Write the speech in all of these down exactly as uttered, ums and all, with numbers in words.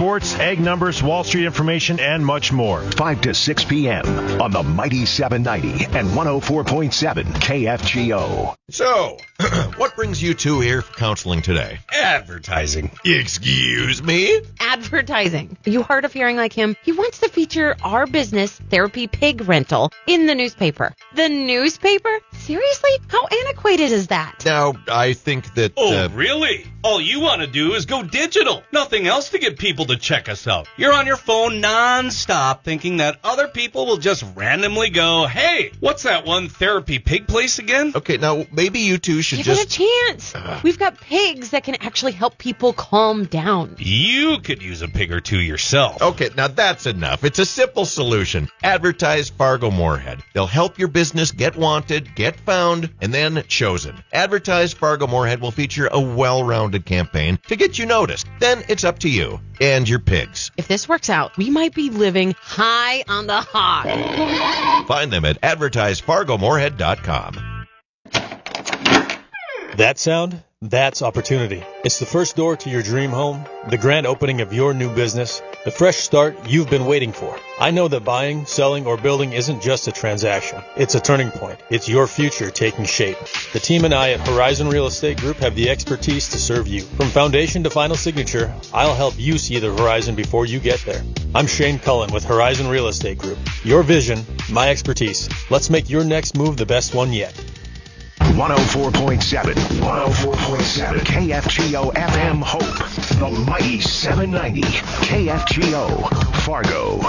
sports, egg numbers, Wall Street information, and much more. five to six p.m. on the Mighty seven ninety and one oh four point seven K F G O. So, what brings you two here for counseling today? Advertising. Excuse me? Advertising. Are you hard of hearing like him? He wants to feature our business, Therapy Pig Rental, in the newspaper. The newspaper? Seriously? How antiquated is that? Now, I think that... Oh, uh, really? All you want to do is go digital. Nothing else to get people to check us out. You're on your phone non-stop thinking that other people will just randomly go, hey, what's that one Therapy Pig place again? Okay, now, maybe you two should Give just... it a chance. Uh, We've got pigs that can actually help people calm down. You could use a pig or two yourself. Okay, now that's enough. It's a simple solution. Advertise Fargo Moorhead. They'll help your business get wanted, get found, and then chosen. Advertise Fargo Moorhead will feature a well-rounded campaign to get you noticed. Then it's up to you and your pigs. If this works out, we might be living high on the hog. Find them at advertise fargo moorhead dot com. That sound? That's opportunity. It's the first door to your dream home, the grand opening of your new business, the fresh start you've been waiting for. I know that buying, selling, or building isn't just a transaction. It's a turning point. It's your future taking shape. The team and I at Horizon Real Estate Group have the expertise to serve you. From foundation to final signature, I'll help you see the horizon before you get there. I'm Shane Cullen with Horizon Real Estate Group. Your vision, my expertise. Let's make your next move the best one yet. one oh four point seven, one oh four point seven K F G O F M Hope, the Mighty seven ninety K F G O Fargo.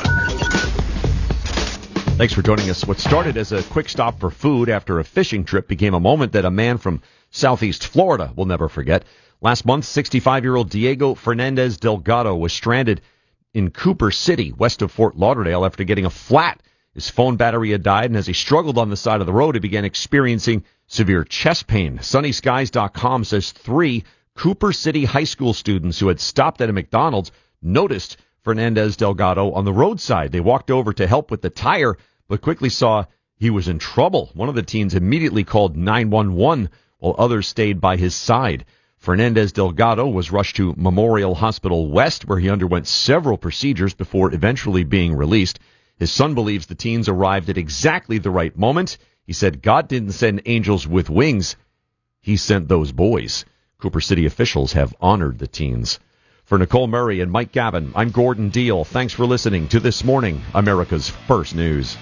Thanks for joining us. What started as a quick stop for food after a fishing trip became a moment that a man from southeast Florida will never forget. Last month, sixty-five-year-old Diego Fernandez Delgado was stranded in Cooper City, west of Fort Lauderdale, after getting a flat. His phone battery had died, and as he struggled on the side of the road, he began experiencing severe chest pain. Sunny Skies dot com says three Cooper City high school students who had stopped at a McDonald's noticed Fernandez Delgado on the roadside. They walked over to help with the tire, but quickly saw he was in trouble. One of the teens immediately called nine one one, while others stayed by his side. Fernandez Delgado was rushed to Memorial Hospital West, where he underwent several procedures before eventually being released. His son believes the teens arrived at exactly the right moment. He said God didn't send angels with wings. He sent those boys. Cooper City officials have honored the teens. For Nicole Murray and Mike Gavin, I'm Gordon Deal. Thanks for listening to This Morning, America's First News.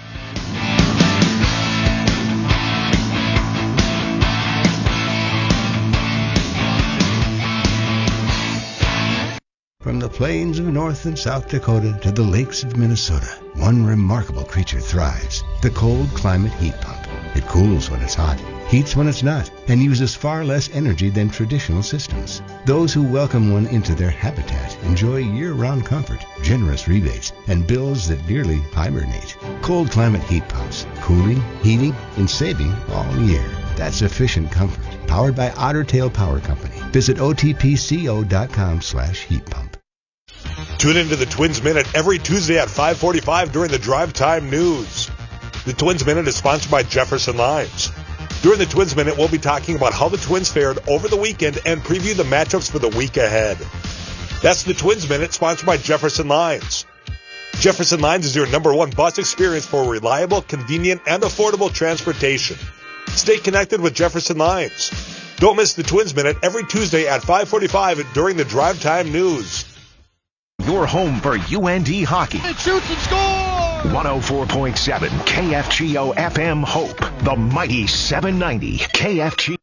From the plains of North and South Dakota to the lakes of Minnesota, one remarkable creature thrives, the cold climate heat pump. It cools when it's hot, heats when it's not, and uses far less energy than traditional systems. Those who welcome one into their habitat enjoy year-round comfort, generous rebates, and bills that nearly hibernate. Cold climate heat pumps, cooling, heating, and saving all year. That's efficient comfort. Powered by Otter Tail Power Company. Visit O T P C O dot com slash heat pump. Tune into the Twins Minute every Tuesday at five forty-five during the Drive Time News. The Twins Minute is sponsored by Jefferson Lines. During the Twins Minute, we'll be talking about how the Twins fared over the weekend and preview the matchups for the week ahead. That's the Twins Minute, sponsored by Jefferson Lines. Jefferson Lines is your number one bus experience for reliable, convenient, and affordable transportation. Stay connected with Jefferson Lines. Don't miss the Twins Minute every Tuesday at five forty-five during the Drive Time News. Your home for U N D hockey. It shoots and scores! one oh four point seven K F G O F M Hope, the Mighty seven ninety K F G.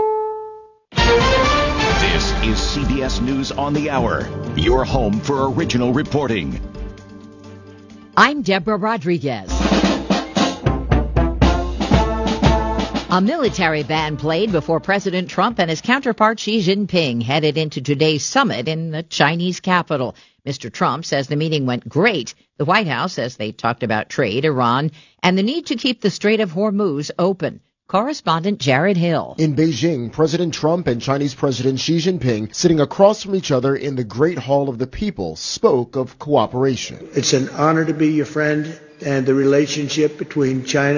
This is C B S News on the Hour, your home for original reporting. I'm Deborah Rodriguez. A military band played before President Trump and his counterpart Xi Jinping headed into today's summit in the Chinese capital. Mister Trump says the meeting went great. The White House says they talked about trade, Iran, and the need to keep the Strait of Hormuz open. Correspondent Jared Hill. In Beijing, President Trump and Chinese President Xi Jinping, sitting across from each other in the Great Hall of the People, spoke of cooperation. It's an honor to be your friend, and the relationship between China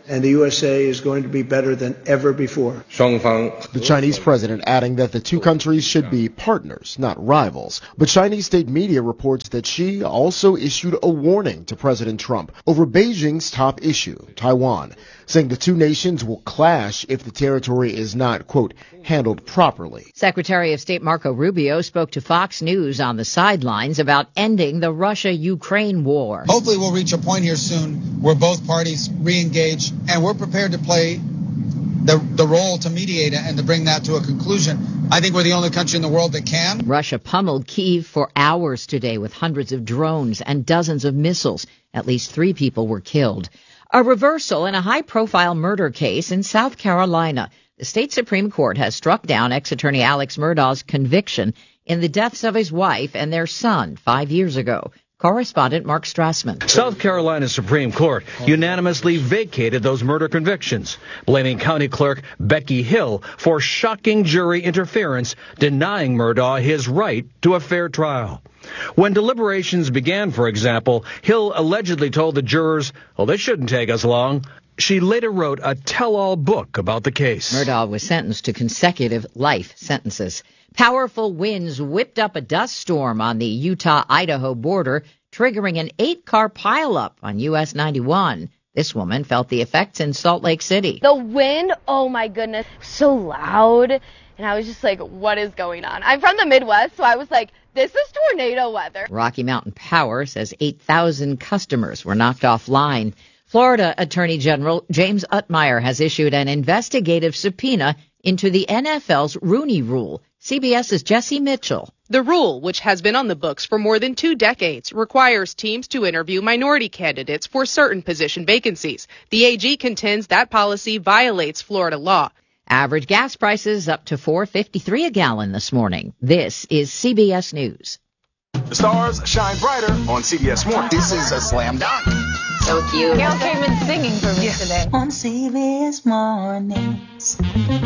and the U S A is going to be better than ever before. The Chinese president adding that the two countries should be partners, not rivals. But Chinese state media reports that Xi also issued a warning to President Trump over Beijing's top issue, Taiwan, saying the two nations will clash if the territory is not, quote, handled properly. Secretary of State Marco Rubio spoke to Fox News on the sidelines about ending the Russia-Ukraine war. Hopefully we'll reach a point here soon where both parties re-engage, and we're prepared to play the, the role to mediate and to bring that to a conclusion. I think we're the only country in the world that can. Russia pummeled Kyiv for hours today with hundreds of drones and dozens of missiles. At least three people were killed. A reversal in a high-profile murder case in South Carolina. The state Supreme Court has struck down ex-attorney Alex Murdaugh's conviction in the deaths of his wife and their son five years ago. Correspondent Mark Strassman. South Carolina Supreme Court unanimously vacated those murder convictions, blaming County Clerk Becky Hill for shocking jury interference, denying Murdaugh his right to a fair trial. When deliberations began, for example, Hill allegedly told the jurors, "Oh, this shouldn't take us long." She later wrote a tell-all book about the case. Murdaugh was sentenced to consecutive life sentences. Powerful winds whipped up a dust storm on the Utah-Idaho border, triggering an eight-car pileup on U S ninety-one. This woman felt the effects in Salt Lake City. The wind, oh my goodness, so loud. And I was just like, what is going on? I'm from the Midwest, so I was like, this is tornado weather. Rocky Mountain Power says eight thousand customers were knocked offline. Florida Attorney General James Utmeyer has issued an investigative subpoena into the N F L's Rooney Rule. CBS's Jesse Mitchell. The rule, which has been on the books for more than two decades, requires teams to interview minority candidates for certain position vacancies. The A G contends that policy violates Florida law. Average gas prices up to four dollars and fifty-three cents a gallon this morning. This is C B S News. The stars shine brighter on C B S Morning. This is a slam dunk. So cute. Gail came in singing for me yeah. today. On C B S Mornings.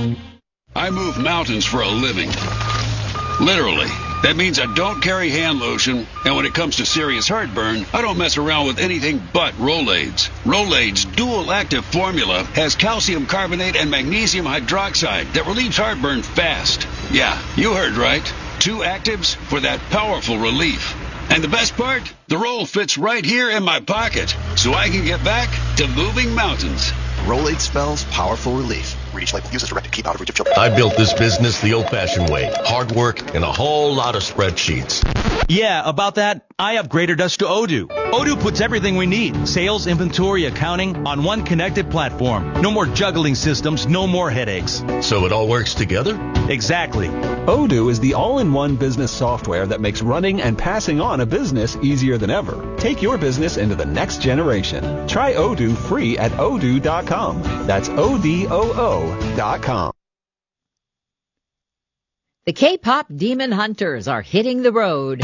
I move mountains for a living. Literally. That means I don't carry hand lotion, and when it comes to serious heartburn, I don't mess around with anything but Rolaids. Rolaids' dual-active formula has calcium carbonate and magnesium hydroxide that relieves heartburn fast. Yeah, you heard right. Two actives for that powerful relief. And the best part? The roll fits right here in my pocket, so I can get back to moving mountains. Rolaids spells powerful relief. Read each label. Use as directed. Keep out of reach of children. I built this business the old-fashioned way. Hard work and a whole lot of spreadsheets. Yeah, about that, I upgraded us to Odoo. Odoo puts everything we need, sales, inventory, accounting, on one connected platform. No more juggling systems, no more headaches. So it all works together? Exactly. Odoo is the all-in-one business software that makes running and passing on a business easier than ever. Take your business into the next generation. Try Odoo free at odoo dot com. That's O D O O dot com. The K-pop Demon Hunters are hitting the road.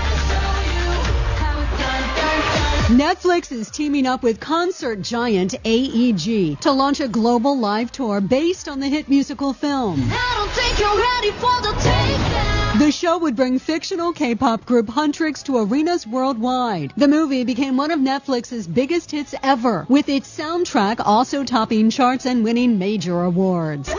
Netflix is teaming up with concert giant A E G to launch a global live tour based on the hit musical film. I don't think you're ready for the takedown. The show would bring fictional K-pop group Huntrix to arenas worldwide. The movie became one of Netflix's biggest hits ever, with its soundtrack also topping charts and winning major awards.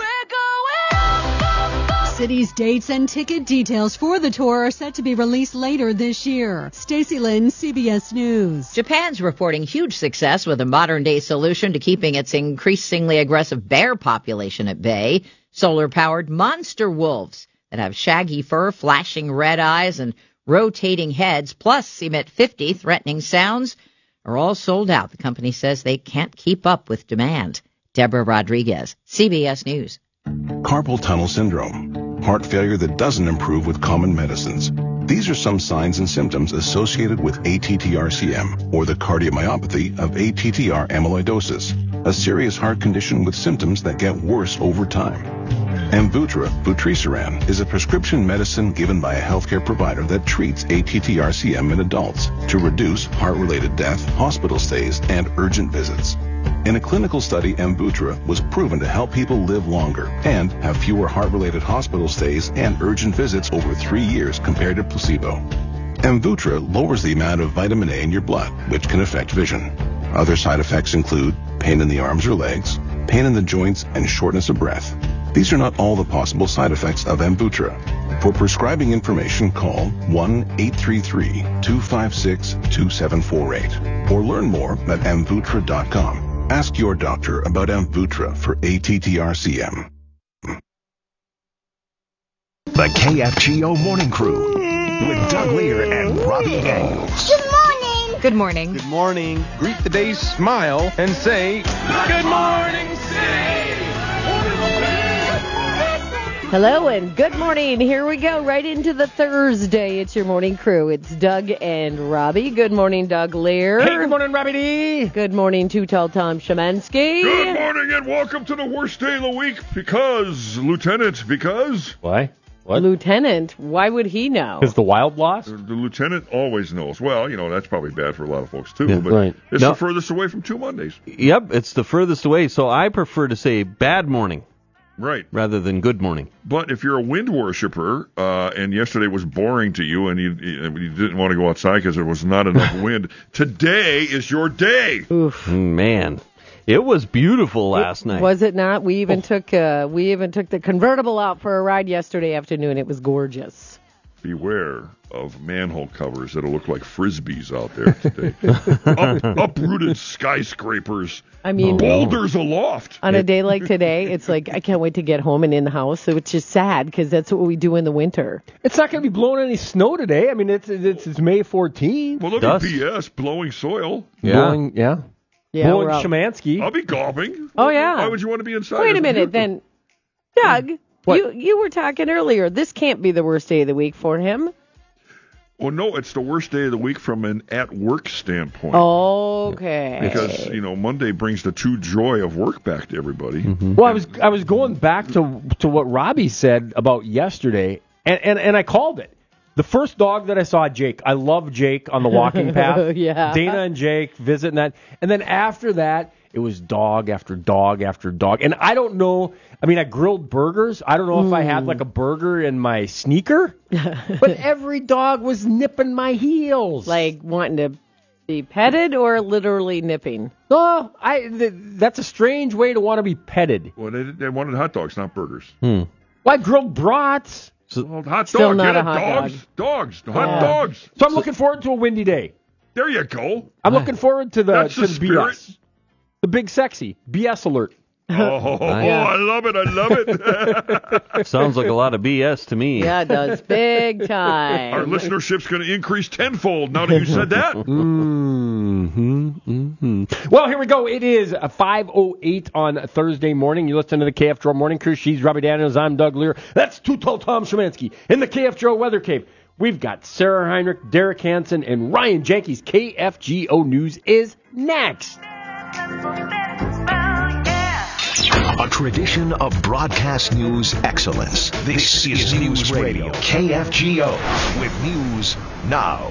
Cities, dates, and ticket details for the tour are set to be released later this year. Stacey Lynn, C B S News. Japan's reporting huge success with a modern-day solution to keeping its increasingly aggressive bear population at bay. Solar-powered monster wolves that have shaggy fur, flashing red eyes, and rotating heads, plus emit fifty threatening sounds, are all sold out. The company says they can't keep up with demand. Deborah Rodriguez, C B S News. Carpal tunnel syndrome, heart failure that doesn't improve with common medicines. These are some signs and symptoms associated with A T T R C M, or the cardiomyopathy of A T T R amyloidosis, a serious heart condition with symptoms that get worse over time. Amvuttra, vutrisiran, is a prescription medicine given by a healthcare provider that treats A T T R C M in adults to reduce heart-related death, hospital stays, and urgent visits. In a clinical study, Amvuttra was proven to help people live longer and have fewer heart-related hospital stays and urgent visits over three years compared to placebo. Amvuttra lowers the amount of vitamin A in your blood, which can affect vision. Other side effects include pain pain in the arms or legs, pain in the joints, and shortness of breath. These are not all the possible side effects of Amvuttra. For prescribing information, call one eight three three, two five six, two seven four eight or learn more at amvuttra dot com. Ask your doctor about Amvuttra for A T T R C M. The K F G O Morning Crew with Doug Lear and Robbie Daniels. Good morning. Good morning. Good morning. Greet the day, smile, and say, good morning, city. Hello and good morning. Here we go, right into the Thursday. It's your morning crew. It's Doug and Robbie. Good morning, Doug Lear. Hey, good morning, Robbie D. Good morning, Too Tall Tom Shemansky. Good morning and welcome to the worst day of the week because, Lieutenant, because... Why? What? Lieutenant? Why would he know? Because the Wild lost? The, the lieutenant always knows. Well, you know, that's probably bad for a lot of folks, too. Yeah, but right. it's No. the furthest away from two Mondays. Yep, it's the furthest away, so I prefer to say bad morning. Right. Rather than good morning. But if you're a wind worshiper, uh, and yesterday was boring to you and you, you didn't want to go outside because there was not enough wind, today is your day. Oof. Man, it was beautiful last it, night. Was it not? We even oh. took uh, we even took the convertible out for a ride yesterday afternoon. It was gorgeous. Beware of manhole covers that'll look like Frisbees out there today. Up, uprooted skyscrapers. I mean, boulders aloft. On a day like today, it's like, I can't wait to get home and in the house, which is sad because that's what we do in the winter. It's not going to be blowing any snow today. I mean, it's it's, it's May fourteenth. Well, there'll be B S, blowing soil. Yeah. Blowing, yeah. Yeah, blowing Shemansky. I'll be golfing. Oh, yeah. Why would you want to be inside? Wait a minute, then. Doug, what? you you were talking earlier. This can't be the worst day of the week for him. Well, no, it's the worst day of the week from an at-work standpoint. Okay. Because, you know, Monday brings the true joy of work back to everybody. Mm-hmm. Well, I was I was going back to to what Robbie said about yesterday, and, and, and I called it. The first dog that I saw, Jake. I love Jake on the walking path. Yeah. Dana and Jake visiting that. And then after that, it was dog after dog after dog. And I don't know. I mean, I grilled burgers. I don't know if I had like a burger in my sneaker. But every dog was nipping my heels. Like wanting to be petted or literally nipping? No, I. Th- that's a strange way to want to be petted. Well, they, they wanted hot dogs, not burgers. Hmm. Well, I grilled brats. So, well, hot Still dog, not get a it, hot dogs, dog. dogs, Yeah. hot dogs. So I'm looking forward to a windy day. There you go. I'm looking forward to the, That's to the the spirit. B S. The big sexy. B S alert. Oh, oh, I love it. I love it. Sounds like a lot of B S to me. Yeah, it does. Big time. Our listenership's going to increase tenfold now that you said that. mm-hmm, mm-hmm. Well, here we go. It is five oh eight on Thursday morning. You listen to the K F G O Morning Crew. She's Robbie Daniels. I'm Doug Lear. That's Too Tall Tom Shemansky in the K F G O Weather Cave. We've got Sarah Heinrich, Derek Hansen, and Ryan Jenkins. K F G O News is next. A tradition of broadcast news excellence. This, this is News Radio, K F G O, with news now.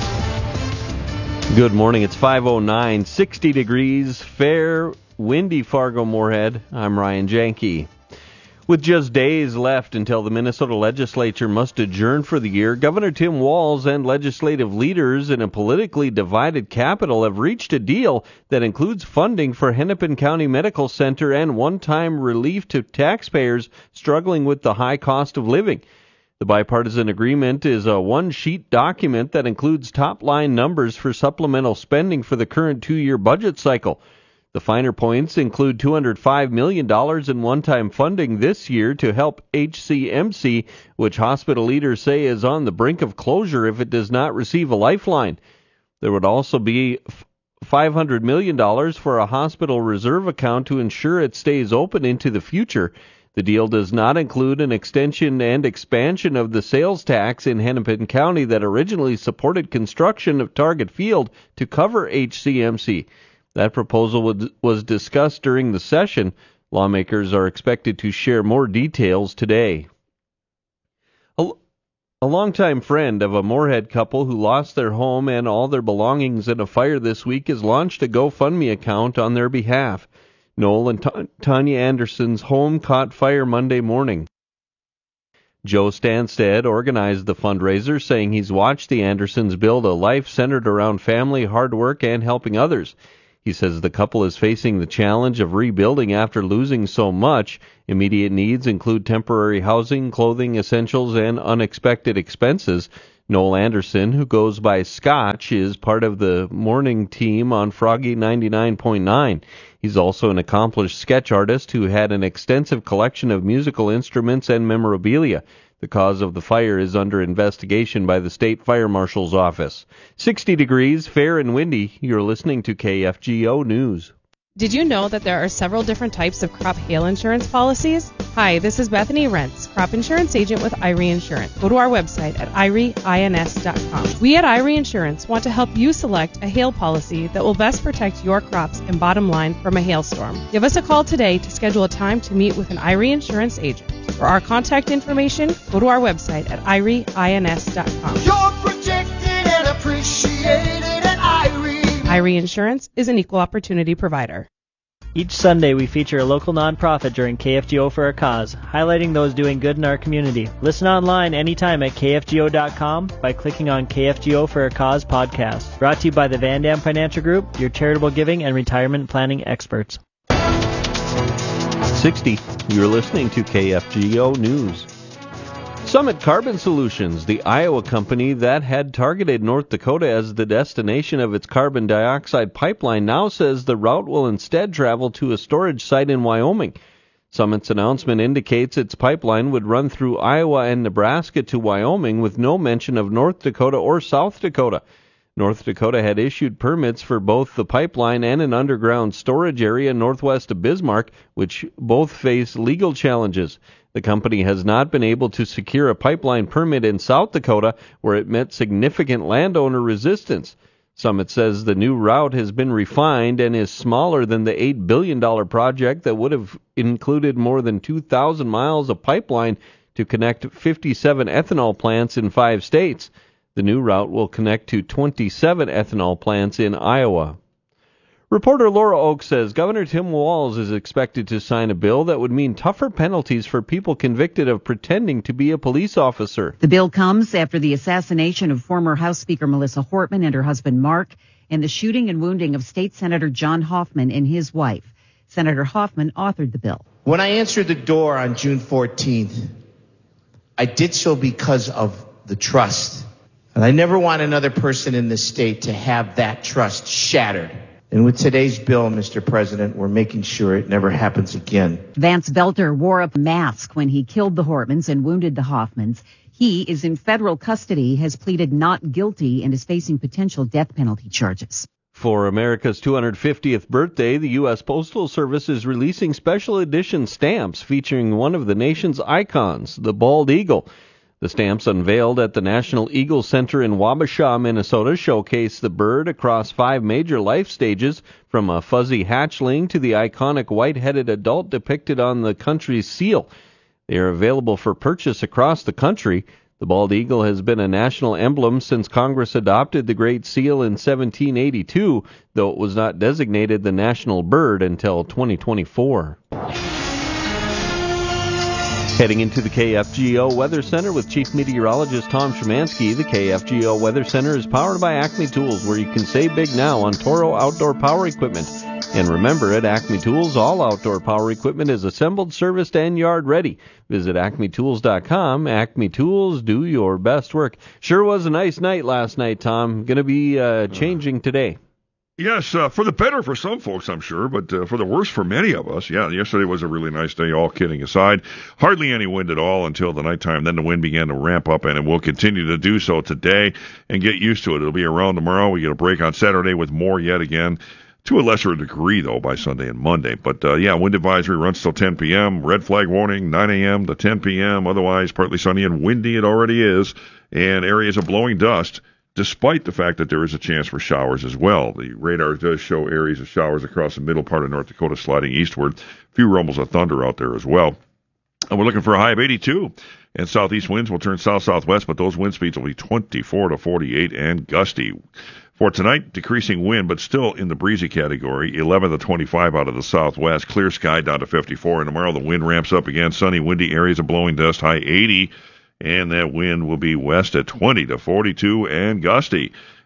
Good morning. It's five oh nine, sixty degrees, fair, windy Fargo-Moorhead. I'm Ryan Janke. With just days left until the Minnesota legislature must adjourn for the year, Governor Tim Walz and legislative leaders in a politically divided capital have reached a deal that includes funding for Hennepin County Medical Center and one-time relief to taxpayers struggling with the high cost of living. The bipartisan agreement is a one-sheet document that includes top-line numbers for supplemental spending for the current two-year budget cycle. The finer points include two hundred five million dollars in one-time funding this year to help H C M C, which hospital leaders say is on the brink of closure if it does not receive a lifeline. There would also be five hundred million dollars for a hospital reserve account to ensure it stays open into the future. The deal does not include an extension and expansion of the sales tax in Hennepin County that originally supported construction of Target Field to cover H C M C. That proposal was discussed during the session. Lawmakers are expected to share more details today. A, a longtime friend of a Moorhead couple who lost their home and all their belongings in a fire this week has launched a GoFundMe account on their behalf. Noel and T- Tanya Anderson's home caught fire Monday morning. Joe Stanstead organized the fundraiser, saying he's watched the Andersons build a life centered around family, hard work, and helping others. He says the couple is facing the challenge of rebuilding after losing so much. Immediate needs include temporary housing, clothing, essentials, and unexpected expenses. Noel Anderson, who goes by Scotch, is part of the morning team on Froggy ninety-nine point nine. He's also an accomplished sketch artist who had an extensive collection of musical instruments and memorabilia. The cause of the fire is under investigation by the State Fire Marshal's office. sixty degrees, fair and windy. You're listening to K F G O News. Did you know that there are several different types of crop hail insurance policies? Hi, this is Bethany Rentz, crop insurance agent with Irie Insurance. Go to our website at irie ins dot com. We at Irie Insurance want to help you select a hail policy that will best protect your crops and bottom line from a hailstorm. Give us a call today to schedule a time to meet with an Irie Insurance agent. For our contact information, go to our website at irie ins dot com. You're protected and appreciated at Irie. Irie Insurance is an equal opportunity provider. Each Sunday, we feature a local nonprofit during K F G O for a Cause, highlighting those doing good in our community. Listen online anytime at k f g o dot com by clicking on K F G O for a Cause podcast. Brought to you by the Van Dam Financial Group, your charitable giving and retirement planning experts. sixty. You're listening to K F G O News. Summit Carbon Solutions, the Iowa company that had targeted North Dakota as the destination of its carbon dioxide pipeline, now says the route will instead travel to a storage site in Wyoming. Summit's announcement indicates its pipeline would run through Iowa and Nebraska to Wyoming with no mention of North Dakota or South Dakota. North Dakota had issued permits for both the pipeline and an underground storage area northwest of Bismarck, which both face legal challenges. The company has not been able to secure a pipeline permit in South Dakota, where it met significant landowner resistance. Summit says the new route has been refined and is smaller than the eight billion dollars project that would have included more than two thousand miles of pipeline to connect fifty-seven ethanol plants in five states. The new route will connect to twenty-seven ethanol plants in Iowa. Reporter Laura Oak says Governor Tim Walz is expected to sign a bill that would mean tougher penalties for people convicted of pretending to be a police officer. The bill comes after the assassination of former House Speaker Melissa Hortman and her husband Mark, and the shooting and wounding of State Senator John Hoffman and his wife. Senator Hoffman authored the bill. When I answered the door on June fourteenth, I did so because of the trust. And I never want another person in this state to have that trust shattered. And with today's bill, Mister President, we're making sure it never happens again. Vance Belter wore a mask when he killed the Hortmans and wounded the Hoffmans. He is in federal custody, has pleaded not guilty, and is facing potential death penalty charges. For America's two hundred fiftieth birthday, the U S Postal Service is releasing special edition stamps featuring one of the nation's icons, the bald eagle. The stamps unveiled at the National Eagle Center in Wabasha, Minnesota, showcase the bird across five major life stages, from a fuzzy hatchling to the iconic white-headed adult depicted on the country's seal. They are available for purchase across the country. The bald eagle has been a national emblem since Congress adopted the Great Seal in seventeen eighty-two, though it was not designated the national bird until twenty twenty-four. Heading into the K F G O Weather Center with Chief Meteorologist Tom Szymanski. The K F G O Weather Center is powered by Acme Tools, where you can save big now on Toro outdoor power equipment. And remember, at Acme Tools, all outdoor power equipment is assembled, serviced, and yard ready. Visit acme tools dot com. Acme Tools, do your best work. Sure was a nice night last night, Tom. Going to be uh, changing today. Yes, uh, for the better for some folks, I'm sure, but uh, for the worse for many of us. Yeah, yesterday was a really nice day, all kidding aside. Hardly any wind at all until the nighttime. Then the wind began to ramp up, and it will continue to do so today, and get used to it. It'll be around tomorrow. We get a break on Saturday with more yet again, to a lesser degree, though, by Sunday and Monday. But, uh, yeah, wind advisory runs till ten p.m., red flag warning, nine a.m. to ten p.m., otherwise partly sunny and windy it already is, and areas of blowing dust, despite the fact that there is a chance for showers as well. The radar does show areas of showers across the middle part of North Dakota sliding eastward. A few rumbles of thunder out there as well. And we're looking for a high of eighty-two. And southeast winds will turn south-southwest, but those wind speeds will be twenty-four to forty-eight and gusty. For tonight, decreasing wind, but still in the breezy category, eleven to twenty-five out of the southwest. Clear sky down to fifty-four. And tomorrow the wind ramps up again. Sunny, windy areas of blowing dust, high eighty. And that wind will be west at twenty to forty-two and gusty.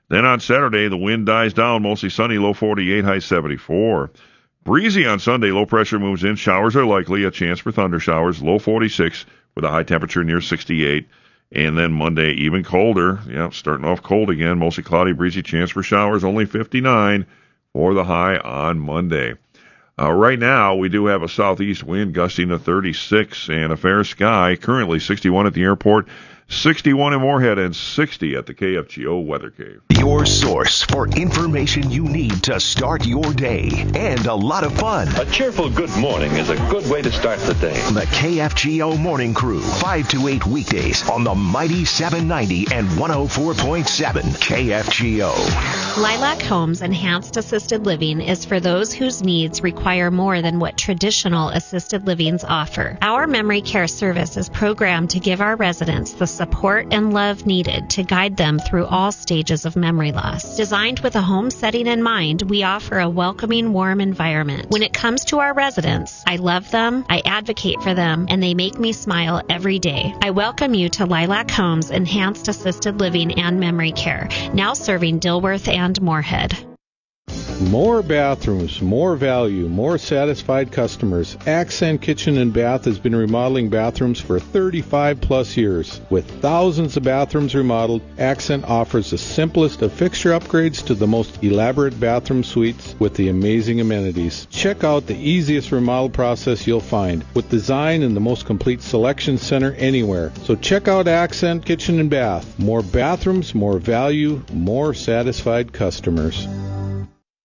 Then on Saturday, the wind dies down, mostly sunny, low forty-eight, high seventy-four. Breezy on Sunday, low pressure moves in. Showers are likely, a chance for thunder showers, low forty-six with a high temperature near sixty-eight. And then Monday, even colder. Yeah, starting off cold again, mostly cloudy, breezy, chance for showers, only fifty-nine for the high on Monday. Uh, right now, we do have a southeast wind gusting to thirty-six and a fair sky. Currently sixty-one at the airport, sixty-one in Moorhead, and sixty at the K F G O Weather Cave. Your source for information you need to start your day and a lot of fun. A cheerful good morning is a good way to start the day. The K F G O Morning Crew, five to eight weekdays on the mighty seven ninety and one oh four point seven K F G O. Lilac Homes Enhanced Assisted Living is for those whose needs require more than what traditional assisted livings offer. Our memory care service is programmed to give our residents the support and love needed to guide them through all stages of memory loss. Designed with a home setting in mind, we offer a welcoming, warm environment. When it comes to our residents, I love them, I advocate for them, and they make me smile every day. I welcome you to Lilac Homes Enhanced Assisted Living and Memory Care, now serving Dilworth and Moorhead. More bathrooms, more value, more satisfied customers. Accent Kitchen and Bath has been remodeling bathrooms for thirty-five plus years. With thousands of bathrooms remodeled, Accent offers the simplest of fixture upgrades to the most elaborate bathroom suites with the amazing amenities. Check out the easiest remodel process you'll find, with design and the most complete selection center anywhere. So check out Accent Kitchen and Bath. More bathrooms, more value, more satisfied customers.